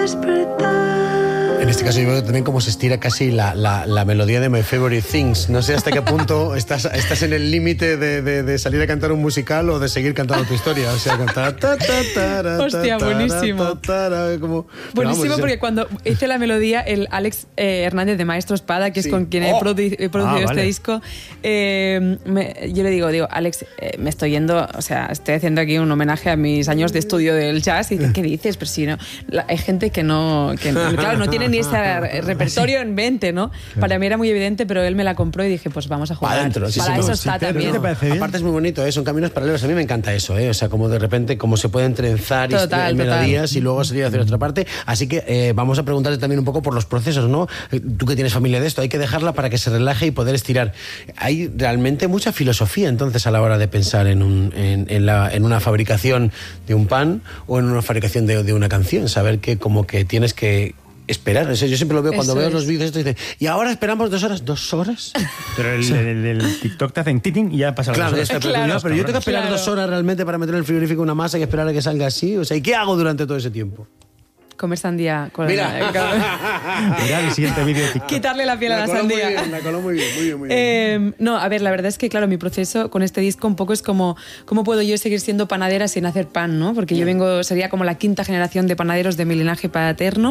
En este caso yo veo también cómo se estira casi la melodía de My Favorite Things. No sé hasta qué punto estás en el límite de salir a cantar un musical o de seguir cantando tu historia. O sea, cantar... Hostia, buenísimo. Buenísimo porque cuando hice la melodía, el Alex Hernández de Maestro Espada, que es con quien he producido este disco, yo le digo, Alex, me estoy yendo, o sea, estoy haciendo aquí un homenaje a mis años de estudio del jazz. Y dice, ¿qué dices? Pero si no, hay gente que no, claro, no tiene ni ese repertorio en mente, ¿no? Claro. Para mí era muy evidente, pero él me la compró y dije, pues vamos a jugar. Adentro, sí, para eso está también. Aparte es muy bonito, son caminos paralelos. A mí me encanta eso, o sea, como de repente cómo se pueden trenzar melodías y luego salir hacia otra parte. Así que vamos a preguntarte también un poco por los procesos, ¿no? Tú que tienes familia de esto, hay que dejarla para que se relaje y poder estirar. Hay realmente mucha filosofía entonces a la hora de pensar en una fabricación de un pan o en una fabricación de una canción, saber que como que tienes que esperar. O sea, yo siempre lo veo cuando veo los vídeos y dicen, y ahora esperamos 2 horas. ¿2 horas? Pero el TikTok te hacen titín y ya pasa las 2 horas. Pero yo tengo que esperar 2 horas realmente para meter en el frigorífico una masa y esperar a que salga así. O sea, ¿y qué hago durante todo ese tiempo? Comer sandía. Mira el siguiente vídeo de TikTok. Quitarle la piel a la sandía. La coló muy bien. No, a ver, la verdad es que, claro, mi proceso con este disco un poco es como ¿cómo puedo yo seguir siendo panadera sin hacer pan, ¿no? Porque yo sería como la 5ª generación de panaderos de mi linaje paterno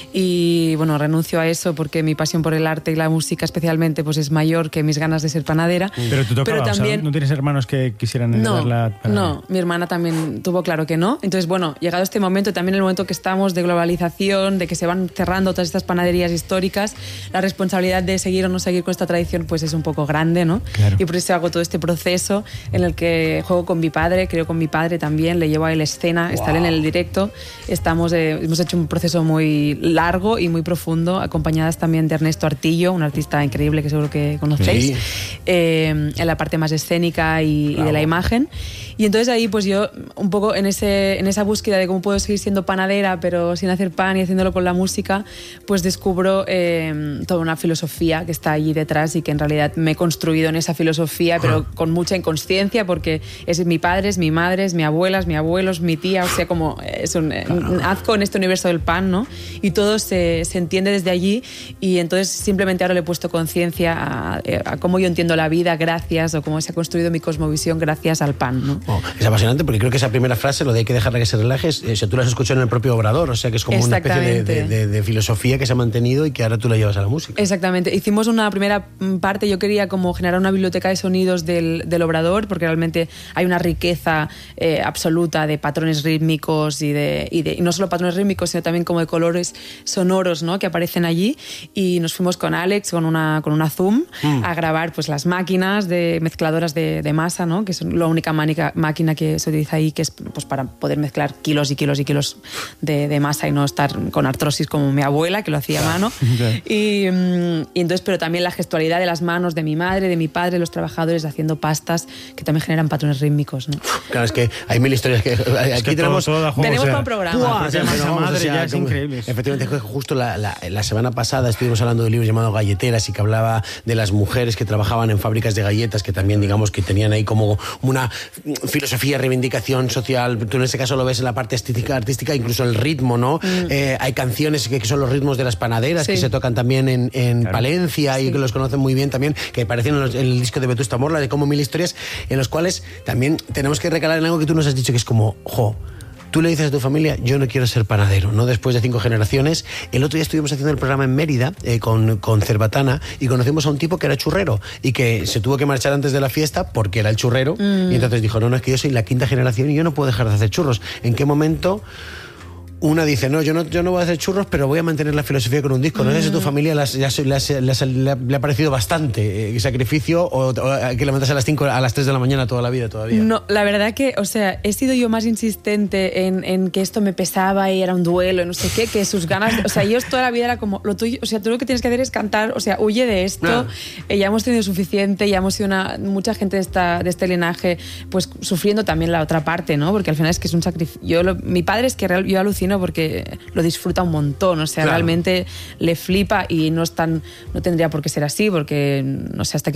y, bueno, renuncio a eso porque mi pasión por el arte y la música especialmente pues es mayor que mis ganas de ser panadera. Pero tú tocabas, también... ¿no tienes hermanos que quisieran heredar la panadería? No, mi hermana también tuvo claro que no. Entonces, bueno, llegado este momento, también el momento que estamos de globalización, de que se van cerrando todas estas panaderías históricas, la responsabilidad de seguir o no seguir con esta tradición pues es un poco grande, ¿no? Claro. Y por eso hago todo este proceso en el que juego con mi padre, creo con mi padre también, le llevo a él escena, estar en el directo. Hemos hecho un proceso muy largo y muy profundo, acompañadas también de Ernesto Artillo, un artista increíble que seguro que conocéis, en la parte más escénica y de la imagen. Y entonces ahí pues yo un poco en esa búsqueda de cómo puedo seguir siendo panadera pero sin hacer pan y haciéndolo con la música, pues descubro toda una filosofía que está allí detrás y que en realidad me he construido en esa filosofía, pero con mucha inconsciencia porque es mi padre, es mi madre, es mi abuela, es mi abuelo, es mi tía, o sea, como es nazco en este universo del pan, ¿no? Y todo se entiende desde allí y entonces simplemente ahora le he puesto conciencia a cómo yo entiendo la vida gracias o cómo se ha construido mi cosmovisión gracias al pan, ¿no? Es apasionante porque creo que esa primera frase, lo de hay que dejarla que se relaje, tú la has escuchado en el propio Obrador, o sea que es como una especie de filosofía que se ha mantenido y que ahora tú la llevas a la música. Exactamente. Hicimos una primera parte, yo quería como generar una biblioteca de sonidos del Obrador, porque realmente hay una riqueza absoluta de patrones rítmicos y no solo patrones rítmicos, sino también como de colores sonoros, ¿no? Que aparecen allí. Y nos fuimos con Alex, con una Zoom, a grabar pues las máquinas de mezcladoras de masa, ¿no? Que es la única máquina que se utiliza ahí, que es pues para poder mezclar kilos y kilos y kilos de masa y no estar con artrosis como mi abuela, que lo hacía a mano. Y entonces, pero también la gestualidad de las manos de mi madre, de mi padre, los trabajadores haciendo pastas que también generan patrones rítmicos, ¿no? Claro, es que hay mil historias que aquí tenemos todo tenemos para un programa. Es increíble. Efectivamente, justo la semana pasada estuvimos hablando de un libro llamado Galleteras y que hablaba de las mujeres que trabajaban en fábricas de galletas, que también digamos que tenían ahí como una filosofía, reivindicación social. Tú en ese caso lo ves en la parte artística, incluso el ritmo, ¿no? Hay canciones que son los ritmos de las panaderas, que se tocan también en Palencia y que los conocen muy bien también, que aparecen en el disco de Vetusta Morla, de como mil historias, en los cuales también tenemos que recalar en algo que tú nos has dicho, que es como, tú le dices a tu familia, yo no quiero ser panadero, ¿no? Después de 5 generaciones. El otro día estuvimos haciendo el programa en Mérida con Cerbatana y conocimos a un tipo que era churrero y que se tuvo que marchar antes de la fiesta porque era el churrero y entonces dijo, no, es que yo soy la 5ª generación y yo no puedo dejar de hacer churros. ¿En qué momento una dice, no, yo no voy a hacer churros, pero voy a mantener la filosofía con un disco? No sé si a tu familia le ha parecido bastante sacrificio o que levantas a las 5, a las 3 de la mañana toda la vida todavía. No, la verdad que, o sea, he sido yo más insistente en que esto me pesaba y era un duelo, no sé qué, que sus ganas, o sea, yo toda la vida era como, lo tuyo, o sea, tú lo que tienes que hacer es cantar, o sea, huye de esto, ya hemos tenido suficiente, ya hemos sido mucha gente de este linaje, pues sufriendo también la otra parte, ¿no? Porque al final es que es un sacrificio. Mi padre es que yo alucino porque lo disfruta un montón, o sea, realmente le flipa y no tendría por qué ser así, porque no sé hasta qué